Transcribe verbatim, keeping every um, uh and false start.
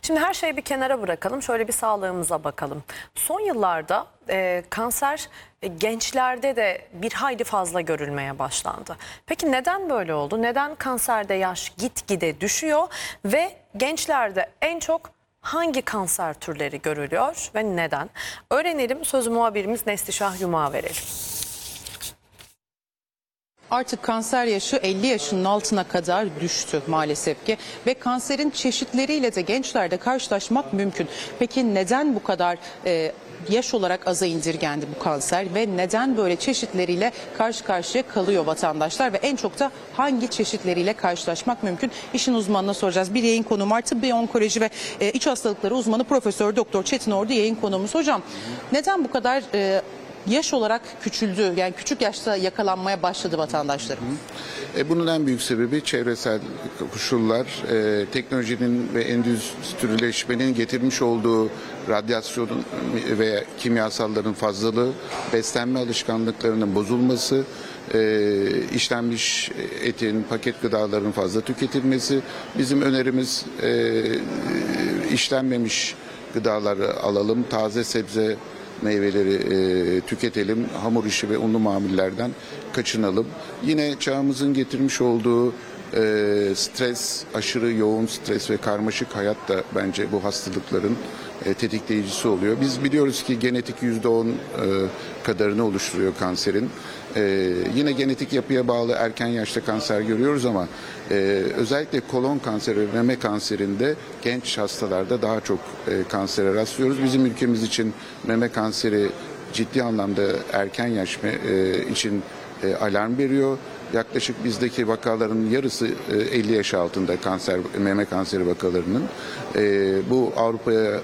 Şimdi her şeyi bir kenara bırakalım. Şöyle bir sağlığımıza bakalım. Son yıllarda e, kanser e, gençlerde de bir hayli fazla görülmeye başlandı. Peki neden böyle oldu? Neden kanserde yaş gitgide düşüyor ve gençlerde en çok hangi kanser türleri görülüyor ve neden? Öğrenelim, sözü muhabirimiz Neslişah Yuma verelim. Artık kanser yaşı elli yaşının altına kadar düştü maalesef ki ve kanserin çeşitleriyle de gençlerde karşılaşmak mümkün. Peki neden bu kadar e, yaş olarak aza indirgendi bu kanser ve neden böyle çeşitleriyle karşı karşıya kalıyor vatandaşlar ve en çok da hangi çeşitleriyle karşılaşmak mümkün? İşin uzmanına soracağız. Bir yayın konuğum var. Tıbbi onkoloji ve e, iç hastalıkları uzmanı Profesör Doktor Çetin Ordu yayın konuğumuz. Hocam neden bu kadar e, yaş olarak küçüldü, yani küçük yaşta yakalanmaya başladı vatandaşlarımız? E, bunun en büyük sebebi çevresel koşullar, e, teknolojinin ve endüstrileşmenin getirmiş olduğu radyasyonun ve kimyasalların fazlalığı, beslenme alışkanlıklarının bozulması, e, işlenmiş etin, paket gıdaların fazla tüketilmesi. Bizim önerimiz e, işlenmemiş gıdaları alalım, taze sebze meyveleri e, tüketelim, hamur işi ve unlu mamullerden kaçınalım. Yine çağımızın getirmiş olduğu e, stres, aşırı yoğun stres ve karmaşık hayat da bence bu hastalıkların e, tetikleyicisi oluyor. Biz biliyoruz ki genetik yüzde on e, kadarını oluşturuyor kanserin. E, yine genetik yapıya bağlı erken yaşta kanser görüyoruz ama e, özellikle kolon kanseri ve meme kanserinde genç hastalarda daha çok e, kansere rastlıyoruz. Bizim ülkemiz için meme kanseri ciddi anlamda erken yaş e, için e, alarm veriyor. Yaklaşık bizdeki vakaların yarısı elli yaş altında kanser, meme kanseri vakalarının. E, bu Avrupa'ya